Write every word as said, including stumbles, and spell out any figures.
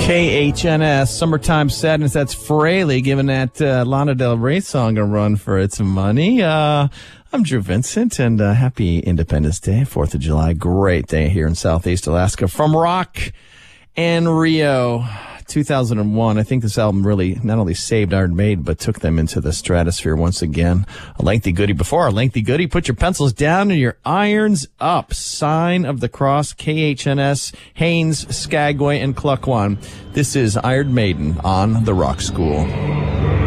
K H N S, Summertime Sadness. That's Fraley giving that uh, Lana Del Rey song a run for its money. Uh, I'm Drew Vincent, and uh, happy Independence Day, fourth of July. Great day here in Southeast Alaska. From Rock and Rio, two thousand one. I think this album really not only saved Iron Maiden, but took them into the stratosphere once again. A lengthy goodie before a lengthy goodie. Put your pencils down and your irons up. Sign of the Cross, K H N S, Haines, Skagway, and Cluckwan. This is Iron Maiden on the Rock School.